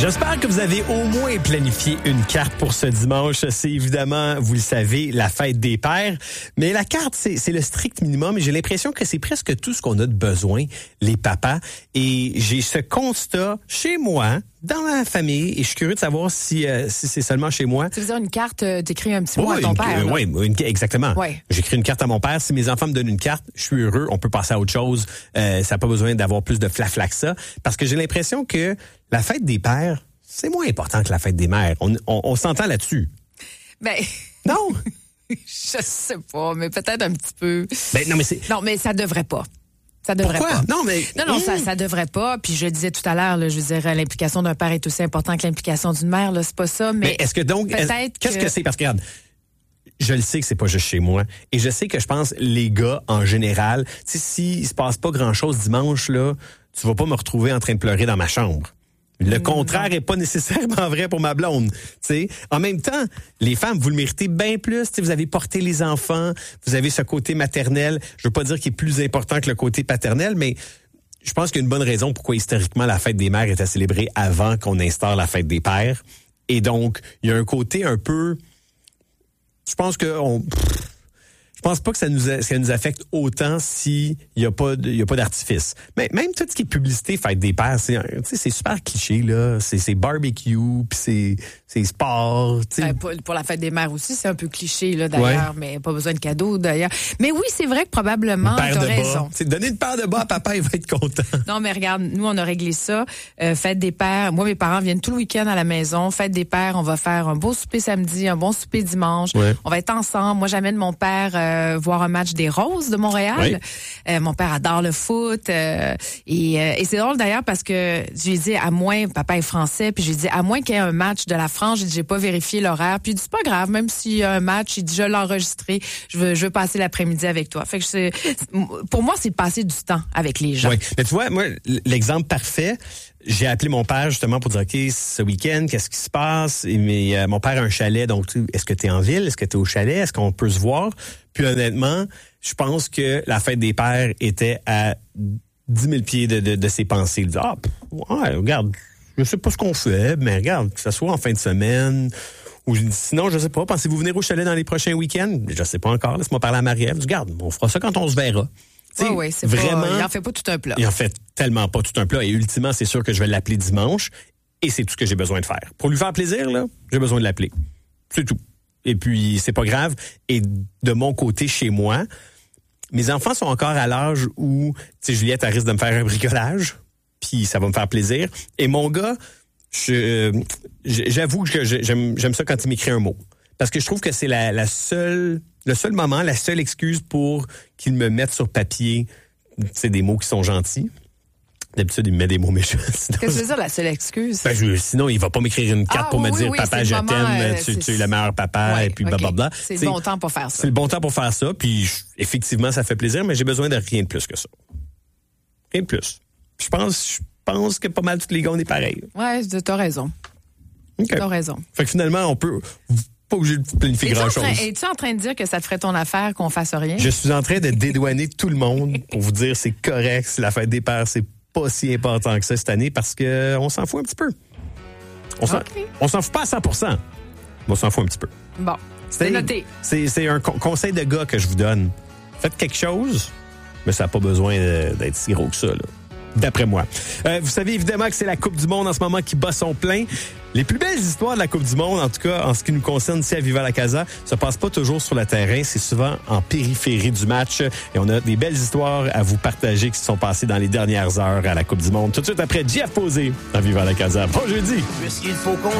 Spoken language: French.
J'espère que vous avez au moins planifié une carte pour ce dimanche. C'est évidemment, vous le savez, la fête des pères. Mais la carte, c'est le strict minimum. Et j'ai l'impression que c'est presque tout ce qu'on a de besoin, les papas. Et j'ai ce constat chez moi, dans ma famille, et je suis curieux de savoir si c'est seulement chez moi. Tu veux dire une carte, t'écris un petit mot à ton père? Oui, exactement. Ouais. J'écris une carte à mon père. Si mes enfants me donnent une carte, je suis heureux. On peut passer à autre chose. Ça n'a pas besoin d'avoir plus de flafla que ça. Parce que j'ai l'impression que la fête des pères, c'est moins important que la fête des mères. On s'entend là-dessus. Ben... Non? Je sais pas, mais peut-être un petit peu. Ben, non, mais c'est... Non, mais ça devrait pas. Ça devrait Pourquoi? pas. Non, mais... Non, ça devrait pas. Puis je le disais tout à l'heure, là, je veux dire, l'implication d'un père est aussi importante que l'implication d'une mère, là, c'est pas ça, mais est-ce que donc... peut-être qu'est-ce que c'est? Parce que, regarde, je le sais que c'est pas juste chez moi. Et je sais que je pense, les gars, en général, tu sais, s'il se passe pas grand-chose dimanche, là, tu vas pas me retrouver en train de pleurer dans ma chambre. Le contraire est pas nécessairement vrai pour ma blonde. T'sais. En même temps, les femmes, vous le méritez bien plus. T'sais, vous avez porté les enfants, vous avez ce côté maternel. Je veux pas dire qu'il est plus important que le côté paternel, mais je pense qu'il y a une bonne raison pourquoi historiquement la fête des mères était célébrée avant qu'on instaure la fête des pères. Et donc, il y a un côté un peu... Je pense pas que ça nous affecte autant s'il y a pas d'artifice. Mais même tout ce qui est publicité, fête des pères, c'est super cliché là. C'est barbecue, puis c'est sport. Pour la fête des mères aussi, c'est un peu cliché là d'ailleurs, mais pas besoin de cadeaux d'ailleurs. Mais oui, c'est vrai que probablement t'as raison. C'est donner une paire de bas à papa, il va être content. Non, mais regarde, nous on a réglé ça. Fête des pères. Moi, mes parents viennent tout le week-end à la maison. Fête des pères, on va faire un beau souper samedi, un bon souper dimanche. Ouais. On va être ensemble. Moi, j'amène mon père voir un match des Roses de Montréal. Oui. Mon père adore le foot. Et c'est drôle d'ailleurs parce que j'ai dit à moins, papa est français, puis j'ai dit à moins qu'il y ait un match de la France, j'ai pas vérifié l'horaire. Puis il dit c'est pas grave, même s'il y a un match, il dit je l'ai enregistré, je veux passer l'après-midi avec toi. Fait que pour moi, c'est passer du temps avec les gens. Oui, mais tu vois, moi, l'exemple parfait, j'ai appelé mon père justement pour dire, OK, ce week-end, qu'est-ce qui se passe? Mais mon père a un chalet, donc est-ce que tu es en ville? Est-ce que tu es au chalet? Est-ce qu'on peut se voir? Puis honnêtement, je pense que la fête des pères était à 10 000 pieds de ses pensées. Il dit, ouais, regarde, je sais pas ce qu'on fait, mais regarde, que ce soit en fin de semaine... Ou sinon, je sais pas, pensez-vous venir au chalet dans les prochains week-ends? Je sais pas encore, laisse-moi parler à Marie-Ève. Regarde, on fera ça quand on se verra. Oui, c'est vraiment. Il en fait pas tout un plat. Il en fait tellement pas tout un plat. Et ultimement, c'est sûr que je vais l'appeler dimanche. Et c'est tout ce que j'ai besoin de faire. Pour lui faire plaisir, là, j'ai besoin de l'appeler. C'est tout. Et puis, c'est pas grave. Et de mon côté, chez moi, mes enfants sont encore à l'âge où, tu sais, Juliette, elle risque de me faire un bricolage. Puis ça va me faire plaisir. Et mon gars, j'avoue que j'aime ça quand il m'écrit un mot. Parce que je trouve que c'est le seul moment, la seule excuse pour qu'il me mette sur papier, c'est des mots qui sont gentils. D'habitude, il me met des mots méchants. Qu'est-ce que c'est ça, la seule excuse? Sinon, il va pas m'écrire une carte pour me dire, papa, je t'aime, tu es le meilleur papa, et puis blablabla. C'est le bon temps pour faire ça. C'est le bon temps pour faire ça, puis effectivement, ça fait plaisir, mais j'ai besoin de rien de plus que ça. Rien de plus. Je pense que pas mal tous les gars, on est pareil. Ouais, t'as raison. Okay. T'as raison. Fait que finalement, on peut pas obligé de planifier grand-chose. Es-tu en train de dire que ça te ferait ton affaire qu'on fasse rien? Je suis en train de dédouaner tout le monde pour vous dire c'est correct, si la fête des pères, c'est pas si important que ça cette année parce que on s'en fout un petit peu. On s'en fout pas à 100%, mais on s'en fout un petit peu. Bon, c'est noté. C'est un conseil de gars que je vous donne. Faites quelque chose, mais ça n'a pas besoin d'être si gros que ça, là. D'après moi. Vous savez évidemment que c'est la Coupe du Monde en ce moment qui bat son plein. Les plus belles histoires de la Coupe du Monde, en tout cas en ce qui nous concerne ici à Viva la Casa, se passent pas toujours sur le terrain, c'est souvent en périphérie du match. Et on a des belles histoires à vous partager qui se sont passées dans les dernières heures à la Coupe du Monde. Tout de suite après Jeff Posé à Viva la Casa. Bon jeudi! Puisqu'il faut qu'on